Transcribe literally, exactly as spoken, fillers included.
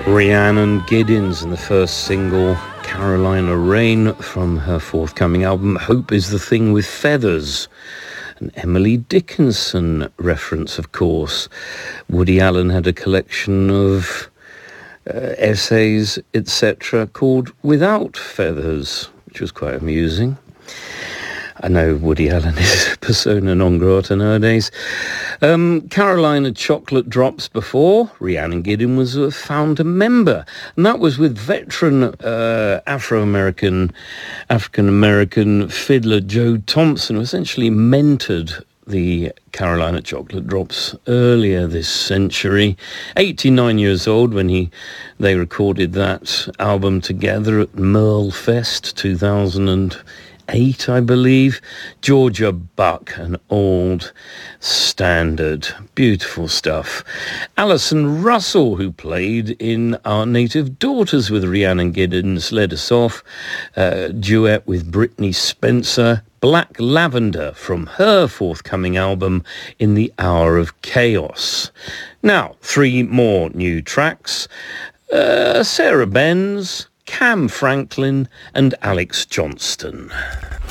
Rhiannon Giddens and the first single, Carolina Rain, from her forthcoming album, Hope is the Thing with Feathers. An Emily Dickinson reference, of course. Woody Allen had a collection of uh, essays, et cetera, called Without Feathers, which was quite amusing. I know Woody Allen is persona non grata nowadays. Um, Carolina Chocolate Drops before. Rhiannon Giddens was a founder member. And that was with veteran uh, Afro-American, African-American fiddler Joe Thompson, who essentially mentored the Carolina Chocolate Drops earlier this century. eighty-nine years old when he they recorded that album together at Merle Fest two thousand eight, I believe. Georgia Buck, an old standard. Beautiful stuff. Alison Russell, who played in Our Native Daughters with Rhiannon Giddens, led us off. Uh, duet with Brittany Spencer. Black Lavender from her forthcoming album In the Hour of Chaos. Now, three more new tracks. Uh, Sarah Benz, Cam Franklin and Alex Johnston.